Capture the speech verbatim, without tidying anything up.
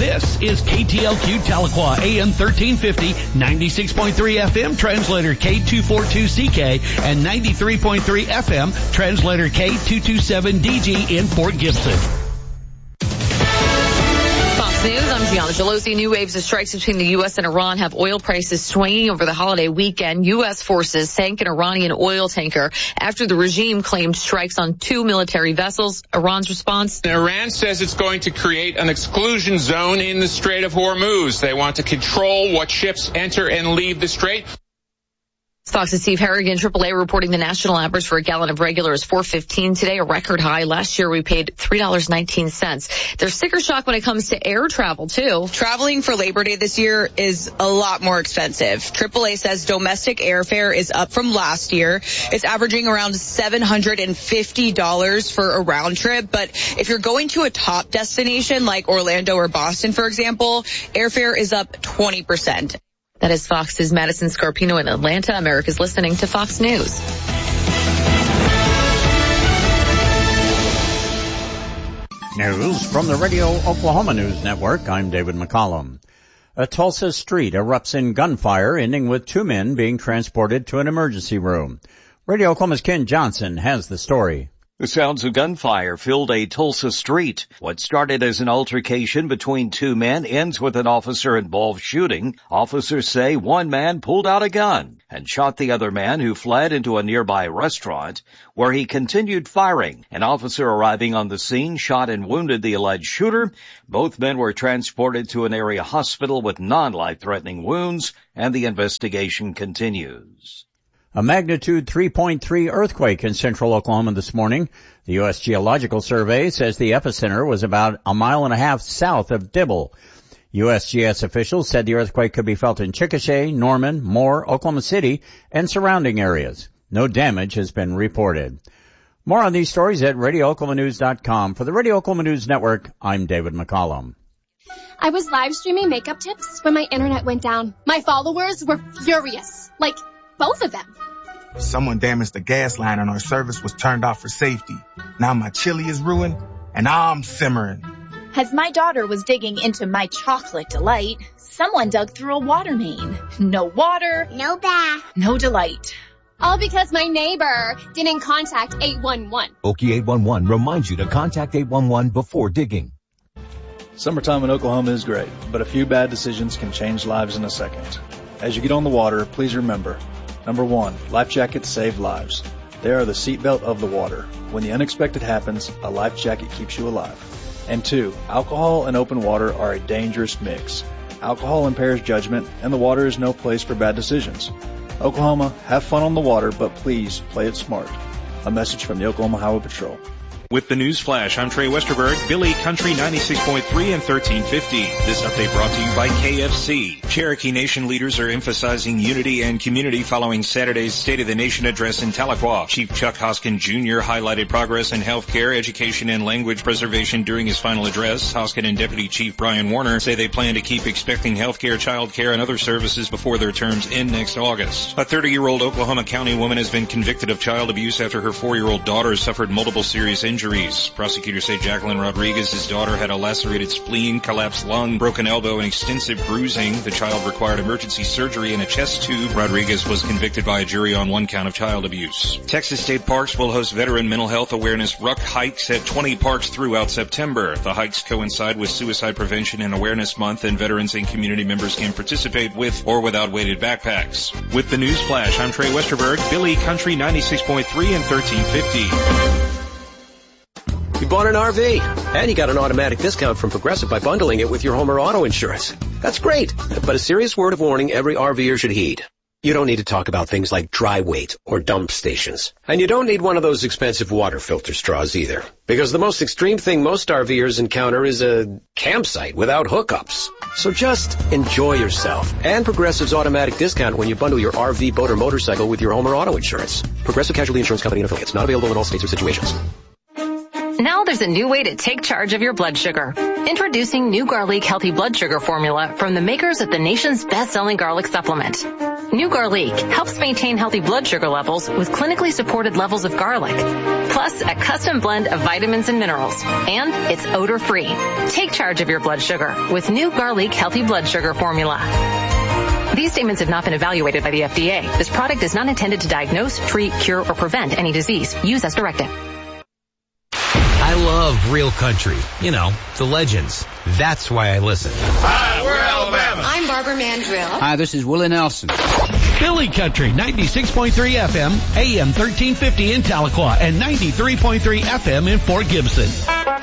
This is K T L Q Tahlequah, A M thirteen fifty, ninety-six point three F M, translator K two forty-two C K, and ninety-three point three F M, translator K two twenty-seven D G in Fort Gibson. Fox News, I'm Gianna Gelosi. New waves of strikes between the U S and Iran have oil prices swinging over the holiday weekend. U S forces sank an Iranian oil tanker after the regime claimed strikes on two military vessels. Iran's response? Iran says it's going to create an exclusion zone in the Strait of Hormuz. They want to control what ships enter and leave the strait. Fox's Steve Harrigan, triple A, reporting the national average for a gallon of regular is four fifteen today, a record high. Last year we paid three dollars and nineteen cents. There's sticker shock when it comes to air travel, too. Traveling for Labor Day this year is a lot more expensive. triple A says domestic airfare is up from last year. It's averaging around seven hundred fifty dollars for a round trip. But if you're going to a top destination like Orlando or Boston, for example, airfare is up twenty percent. That is Fox's Madison Scarpino in Atlanta. America's listening to Fox News. News from the Radio Oklahoma News Network. I'm David McCollum. A Tulsa street erupts in gunfire, ending with two men being transported to an emergency room. Radio Oklahoma's Ken Johnson has the story. The sounds of gunfire filled a Tulsa street. What started as an altercation between two men ends with an officer-involved shooting. Officers say one man pulled out a gun and shot the other man, who fled into a nearby restaurant, where he continued firing. An officer arriving on the scene shot and wounded the alleged shooter. Both men were transported to an area hospital with non-life-threatening wounds, and the investigation continues. A magnitude three point three earthquake in central Oklahoma this morning. The U S Geological Survey says the epicenter was about a mile and a half south of Dibble. U S G S officials said the earthquake could be felt in Chickasha, Norman, Moore, Oklahoma City, and surrounding areas. No damage has been reported. More on these stories at radio oklahoma news dot com. For the Radio Oklahoma News Network, I'm David McCollum. I was live streaming makeup tips when my internet went down. My followers were furious. Like, both of them. Someone damaged the gas line and our service was turned off for safety. Now my chili is ruined and I'm simmering. As my daughter was digging into my chocolate delight, someone dug through a water main. No water. No bath. No delight. All because my neighbor didn't contact eight one one. Okie eight one one reminds you to contact eight one one before digging. Summertime in Oklahoma is great, but a few bad decisions can change lives in a second. As you get on the water, please remember, number one, life jackets save lives. They are the seatbelt of the water. When the unexpected happens, a life jacket keeps you alive. And two, alcohol and open water are a dangerous mix. Alcohol impairs judgment, and the water is no place for bad decisions. Oklahoma, have fun on the water, but please play it smart. A message from the Oklahoma Highway Patrol. With the News Flash, I'm Trey Westerberg, Billy Country ninety-six point three and thirteen fifty. This update brought to you by K F C. Cherokee Nation leaders are emphasizing unity and community following Saturday's State of the Nation address in Tahlequah. Chief Chuck Hoskin Junior highlighted progress in health care, education, and language preservation during his final address. Hoskin and Deputy Chief Brian Warner say they plan to keep expecting health care, child care, and other services before their terms end next August. A thirty-year-old Oklahoma County woman has been convicted of child abuse after her four-year-old daughter suffered multiple serious injuries. Injuries. Prosecutors say Jacqueline Rodriguez's daughter had a lacerated spleen, collapsed lung, broken elbow, and extensive bruising. The child required emergency surgery and a chest tube. Rodriguez was convicted by a jury on one count of child abuse. Texas State Parks will host Veteran Mental Health Awareness Ruck Hikes at twenty parks throughout September. The hikes coincide with Suicide Prevention and Awareness Month, and veterans and community members can participate with or without weighted backpacks. With the News Flash, I'm Trey Westerberg, Billy Country ninety-six point three and thirteen fifty. You bought an R V, and you got an automatic discount from Progressive by bundling it with your home or auto insurance. That's great, but a serious word of warning every RVer should heed. You don't need to talk about things like dry weight or dump stations. And you don't need one of those expensive water filter straws either. Because the most extreme thing most RVers encounter is a campsite without hookups. So just enjoy yourself. And Progressive's automatic discount when you bundle your R V, boat, or motorcycle with your home or auto insurance. Progressive Casualty Insurance Company and affiliates. Not available in all states or situations. Now there's a new way to take charge of your blood sugar. Introducing New Garlic Healthy Blood Sugar Formula from the makers of the nation's best-selling garlic supplement. New Garlic helps maintain healthy blood sugar levels with clinically supported levels of garlic. plus a custom blend of vitamins and minerals. And it's odor-free. Take charge of your blood sugar with new Garlic Healthy Blood Sugar Formula. These statements have not been evaluated by the F D A. This product is not intended to diagnose, treat, cure, or prevent any disease. Use as directed. I love real country. You know, the legends. That's why I listen. Hi, we're Alabama. I'm Barbara Mandrill. Hi, this is Willie Nelson. Philly Country, ninety-six point three F M, A M thirteen fifty in Tahlequah, and ninety-three point three F M in Fort Gibson.